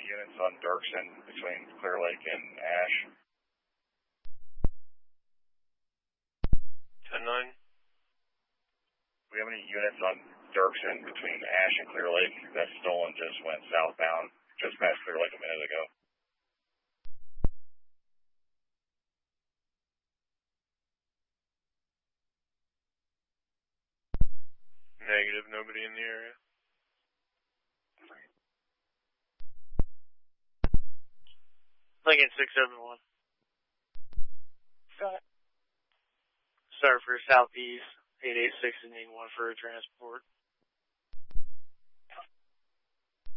units on Dirksen between Clear Lake and Ash? 10-9. Do we have any units on Dirksen between Ash and Clear Lake? That stolen just went southbound, just past Clear Lake a minute ago. Negative, nobody in the area. Lincoln 671. Got it. Start for Southeast 886 and need one for a transport.